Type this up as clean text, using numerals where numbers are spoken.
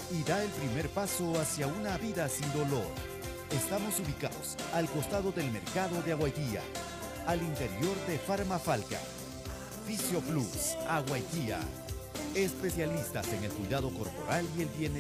y da el primer paso hacia una vida sin dolor. Estamos ubicados al costado del mercado de Aguaitía, al interior de Farmafalca. Fisio Plus, Aguaitía. Especialistas en el cuidado corporal y el bienestar.